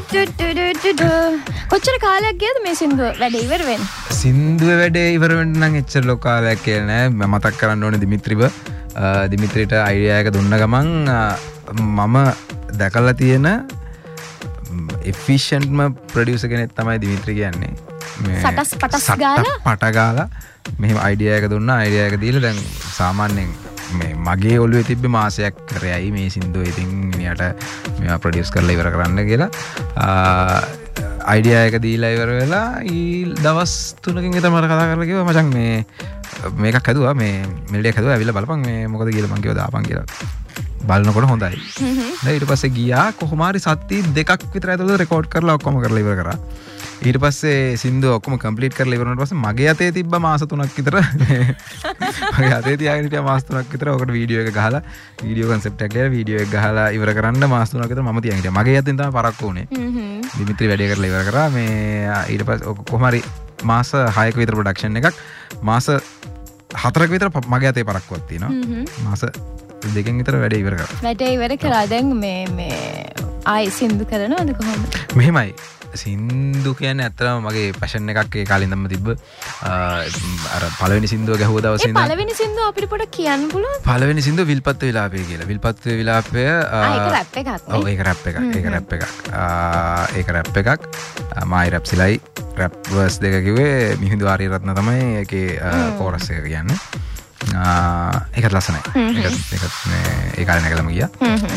කොච්චර කාලයක් ගියද මේ සින්දුව වැඩේ ඉවර වෙන්න? සින්දුව වැඩේ ඉවර වෙන්න නම් එච්චර ලොකු කාලයක් කියලා නෑ. මම මතක් කරන්න ඕනේ දිමිත්‍රිව. දිමිත්‍රිට අයිඩියා එක දුන්න ගමන් මම දැකලා තියෙන efficientම ප්‍රොඩියුසර් කෙනෙක් තමයි දිමිත්‍රි කියන්නේ. මේ සටස් පටස් ගාලා පට ගාලා මෙහෙම අයිඩියා එක දුන්නා. අයිඩියා එක දීලා දැන් සාමාන්‍යයෙන් මේ මගේ ඔළුවේ තිබ්බ මාසයක් කරයයි මේ සින්දුව ඉතින් මිනිහට මේවා ප්‍රොඩියුස් කරලා ඉවර කරන්න කියලා අයිඩියා එක දීලා ඉවර වෙලා දවස් 3කින් විතර මට කතා කරලා කිව්වා මචං මේකක් හදුවා මේ මෙලඩියක් හදුවා ඇවිල්ලා බලපන් මේ මොකද කියලා මං කිව්වා දාපන් කියලා. බලනකොට හොඳයි. දැන් ඊට පස්සේ ගියා කොහොම හරි සති 2ක් විතර ඇතුළත රෙකෝඩ් කරලා ඔක්කොම කරලා ඉවර කරා. ඊට පස්සේ සින්දුව ඔක්කොම කම්ප්ලීට් කරලා ඉවර වුණාට පස්සේ මගේ අතේ තිබ්බ මාස 3ක් විතර මගේ අතේ තියාගෙන හිටියා මාස 3ක් විතර. ඔකට වීඩියෝ එක ගහලා වීඩියෝ කන්සෙප්ට් එකක් ගහලා වීඩියෝ එක ගහලා ඉවර කරන්න මාස 3ක් විතර මම තියාගෙන හිටියා. මගේ අතෙන් තමයි පරක්කු වුණේ. දිමිත්‍රි වැඩේ කරලා ඉවර කරා. මේ ඊට පස්සේ කොහොම හරි මාස 6ක විතර ප්‍රොඩක්ෂන් එකක් මාස 4ක විතර මගේ අතේ පරක්කුවක් තියෙනවා. මාස 2කින් විතර වැඩේ ඉවර කරා. වැඩේ ඉවර කරා. දැන් මේ ආයි සින්දු කරනවද කොහොමද? මෙහෙමයි. සින්දු කියන්නේ ඇත්තටම මගේ පැෂන් එකක් ඒ කාලේ ඉඳන්ම තිබ්බ. අර පළවෙනි සින්දුව ගැහුව දවසේ ඉඳන් පළවෙනි සින්දුව අපිට පොඩ්ඩක් කියන්න පුළුවන්ද? පළවෙනි සින්දුව විල්පත්තු විලාපය කියලා. විල්පත්තු විලාපය ඒක රැප් එකක් නේ. ඔව් ඒක රැප් එකක්. ඒක රැප් එකක්. මායි රැප් සිලයි රැප් වර්ස් දෙක කිව්වේ මිහිඳු ආරියරත්න තමයි ඒකේ කෝරස් එක කියන්නේ. ඒකත් ලස්සනයි. ඒකත් මේ ඒ කාලේ නැගලම ගියා.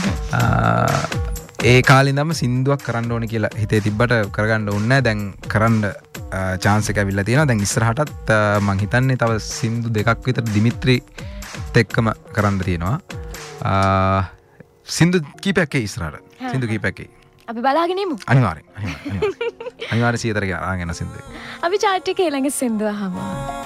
ඒ කාලේ ඉඳන්ම සින්දුවක් කරන්න ඕනේ කියලා හිතේ තිබ්බට කරගන්න ඕනේ නැහැ. දැන් කරන්න chance එක ඇවිල්ලා තියෙනවා. දැන් ඉස්සරහටත් මං හිතන්නේ තව සින්දු 2ක් විතර දිමිත්‍රිත් එක්කම කරන්න තියෙනවා. සින්දු කීපයක් ඉස්සරහට. සින්දු කීපයක් අපි බලාගෙන ඉමු. අනිවාර්යෙන් 100% අරගෙන සින්දුව. අපි chart එකේ ළඟ සින්දුව අහමු.